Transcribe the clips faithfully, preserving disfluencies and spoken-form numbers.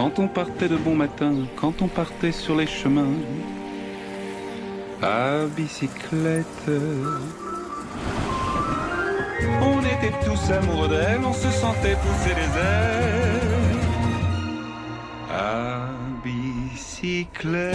quand on partait de bon matin, quand on partait sur les chemins à bicyclette. On était tous amoureux d'elle, on se sentait pousser les ailes à bicyclette.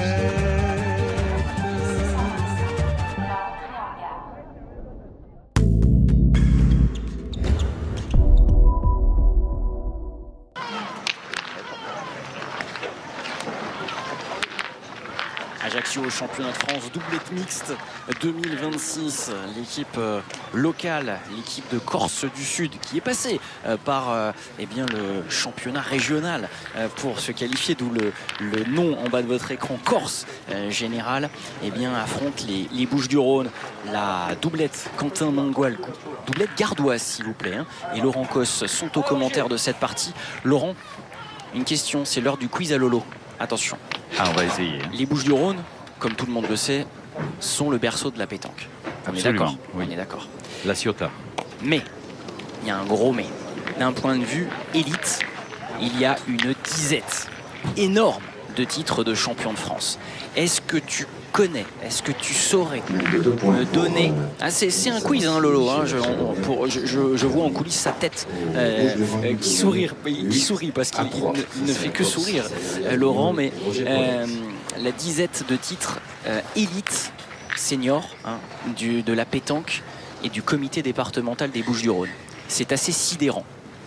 Ajaccio, championnat de France, doublette mixte deux mille vingt-six. L'équipe locale, l'équipe de Corse du Sud, qui est passée par eh bien, le championnat régional pour se qualifier, d'où le, le nom en bas de votre écran, Corse Général, eh bien, affronte les, les Bouches-du-Rhône. La doublette Quentin Mangual, doublette gardoise s'il vous plaît, hein, et Laurent Cos sont aux commentaires de cette partie. Laurent, une question, c'est l'heure du quiz à Lolo. Attention. Ah, on va essayer. Les Bouches-du-Rhône, comme tout le monde le sait, sont le berceau de la pétanque. On est d'accord. Oui. On est d'accord. La Ciotat. Mais, il y a un gros mais. D'un point de vue élite, il y a une disette énorme de titres de champion de France. Est-ce que tu connais, est-ce que tu saurais me donner... Ah, c'est un quiz, hein, Lolo. Hein, je, on, pour, je, je, je vois en coulisses sa tête euh, euh, qui, sourit, qui sourit parce qu'il ne, ne fait que sourire, euh, Laurent. Mais euh, la disette de titres euh, élite senior hein, du, de la pétanque et du comité départemental des Bouches-du-Rhône. C'est assez sidérant.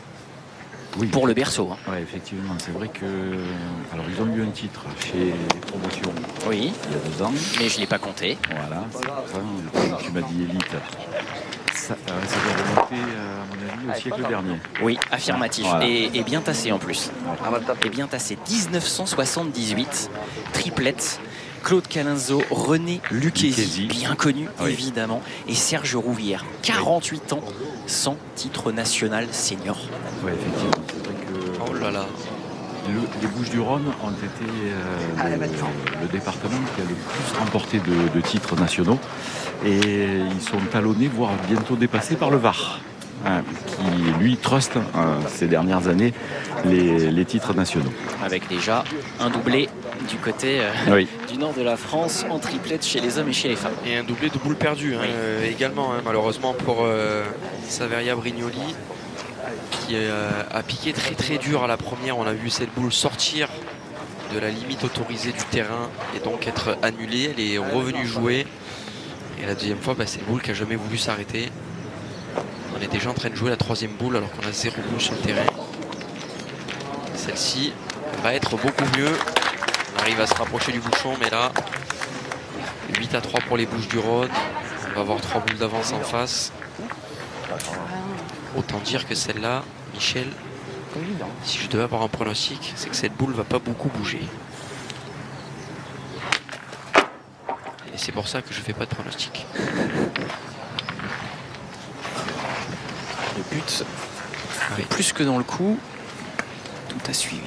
Oui. Pour le berceau. Hein. Oui, effectivement, c'est vrai que. Alors, ils ont eu un titre chez les promotions. Oui. Il y a deux ans. Mais je ne l'ai pas compté. Voilà. Ça, tu m'as dit élite. Ça, ça doit remonter, à mon avis, au siècle dernier. Oui, affirmatif. Voilà. Et, et bien tassé en plus. Ouais. Et bien tassé. dix-neuf cent soixante-dix-huit, triplette. Claude Calenzo, René Lucchesi, bien connu oui. évidemment, et Serge Rouvière, quarante-huit ans, sans titre national senior. Oui, effectivement, c'est vrai que... Oh là là. Le, les Bouches-du-Rhône ont été euh, le, le département qui a le plus remporté de, de titres nationaux, et ils sont talonnés, voire bientôt dépassés par le Var. Hein, qui lui truste hein, ces dernières années les, les titres nationaux. Avec déjà un doublé du côté euh, oui. du nord de la France en triplette chez les hommes et chez les femmes. Et un doublé de boules perdues hein, oui. euh, également, hein, malheureusement pour euh, Saveria Brignoli qui euh, a piqué très très dur à la première. On a vu cette boule sortir de la limite autorisée du terrain et donc être annulée. Elle est revenue jouer. Et la deuxième fois, bah, c'est une boule qui n'a jamais voulu s'arrêter. On est déjà en train de jouer la troisième boule alors qu'on a zéro boule sur le terrain. Celle-ci va être beaucoup mieux. On arrive à se rapprocher du bouchon, mais là, huit à trois pour les Bouches-du-Rhône. On va avoir trois boules d'avance en face. Autant dire que celle-là, Michel, si je devais avoir un pronostic, c'est que cette boule ne va pas beaucoup bouger. Et c'est pour ça que je ne fais pas de pronostic. Le but, oui. plus que dans le coup, tout a suivi.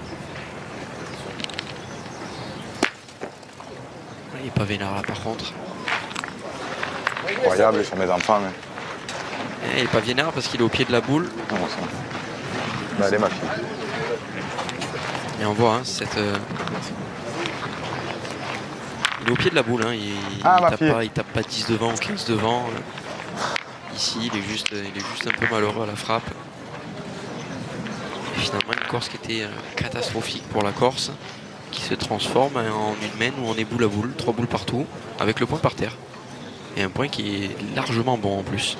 Il n'est pas vénard là par contre. Incroyable sur mes enfants. Mais... Il n'est pas vénard parce qu'il est au pied de la boule. Non, ça... bah, elle est ma fille. Et on voit hein, cette. Euh... Il est au pied de la boule. Hein. Il, ah, il, tape pas, il tape pas dix devant ou quinze devant. Ici, il est, juste, il est juste un peu malheureux à la frappe. Et finalement, une course qui était catastrophique pour la Corse, qui se transforme en une main où on est boule à boule, trois boules partout, avec le point par terre. Et un point qui est largement bon en plus.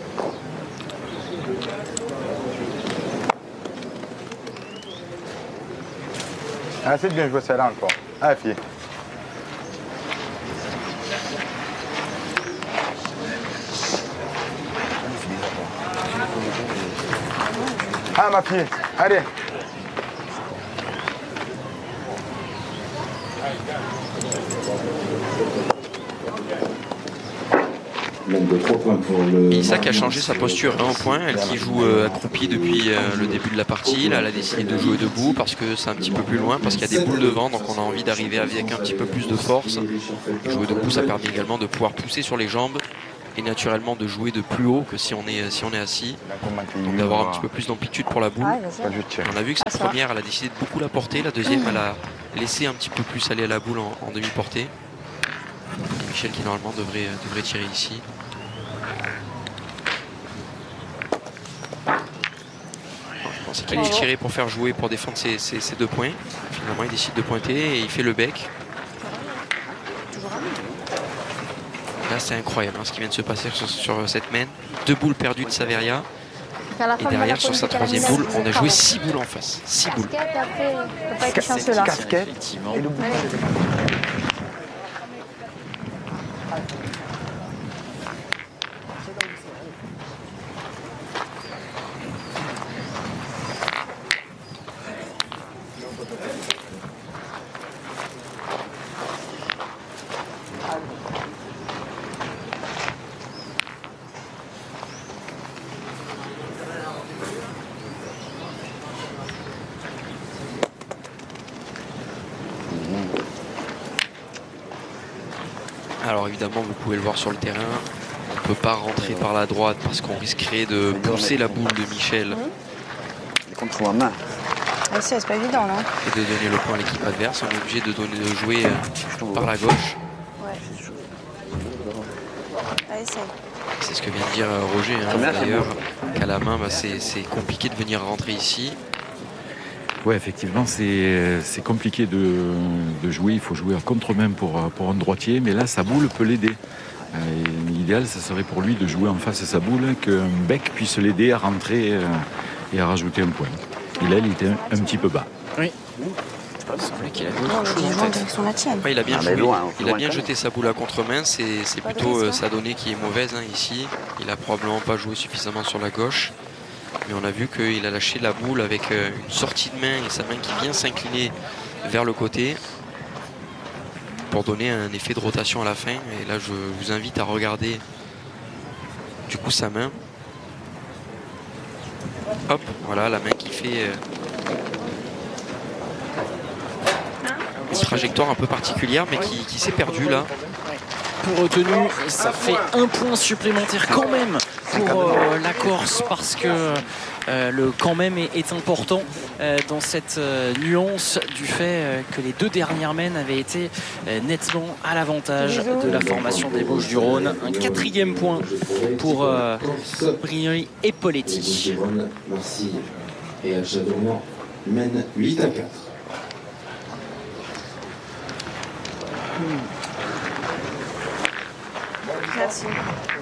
Ah, c'est bien joué celle-là encore. Ah, fille. Ah, ma fille, allez. Isaac a changé sa posture un point, elle qui joue euh, accroupie depuis euh, le début de la partie. Là, elle a décidé de jouer debout parce que c'est un petit peu plus loin, parce qu'il y a des boules devant, donc on a envie d'arriver avec un petit peu plus de force. Et jouer debout, ça permet également de pouvoir pousser sur les jambes et naturellement de jouer de plus haut que si on est, si on est assis. Donc d'avoir un petit peu plus d'amplitude pour la boule. On a vu que cette première, elle a décidé de beaucoup la porter. La deuxième, elle a laissé un petit peu plus aller à la boule en, en demi-portée. Et Michel qui normalement devrait, devrait tirer ici. Je pensais qu'il allait tirer pour faire jouer, pour défendre ses, ses, ses deux points. Finalement, il décide de pointer et il fait le bec. Là, c'est incroyable hein, ce qui vient de se passer sur, sur cette main. Deux boules perdues de Saveria. Et derrière, sur sa troisième boule, on a joué six boules en face. Six boules. Casquette et le boule. Alors évidemment, vous pouvez le voir sur le terrain, on ne peut pas rentrer par la droite parce qu'on risquerait de pousser la boule de Michel. Contre ma main. Ah, c'est pas évident, non? Et de donner le point à l'équipe adverse. On est obligé de, donner, de jouer euh, par la gauche. Ouais. Allez, essaye. C'est ce que vient de dire euh, Roger. Hein, d'ailleurs, qu'à la main, bah, c'est compliqué de venir rentrer ici. Oui, effectivement, c'est compliqué de, de jouer. Il faut jouer à contre-main pour, pour un droitier, mais là, sa boule peut l'aider. Euh, L'idéal, ça serait pour lui de jouer en face à sa boule, qu'un bec puisse l'aider à rentrer euh, et à rajouter un point. Et là, il était un, un petit peu bas. Oui. Il semblait qu'il avait autre chose en tête. Ouais, il a bien, ah, joué. Loin, il a bien jeté sa boule à contre-main. C'est plutôt euh, sa donnée qui est mauvaise hein, ici. Il a probablement pas joué suffisamment sur la gauche. Mais on a vu qu'il a lâché la boule avec euh, une sortie de main et sa main qui vient s'incliner vers le côté pour donner un effet de rotation à la fin. Et là, je vous invite à regarder du coup sa main. Hop, voilà la main qui fait euh, une trajectoire un peu particulière mais qui, qui s'est perdue là. Pour retenu, ça fait un point supplémentaire quand même pour euh, la Corse parce que euh, le quand même est, est important euh, dans cette euh, nuance du fait euh, que les deux dernières mains avaient été euh, nettement à l'avantage de la formation des Bouches-du-Rhône. Un quatrième point pour euh, Brignoli et Poletti. Marcy et Al-Chadour mènent huit à quatre. Merci.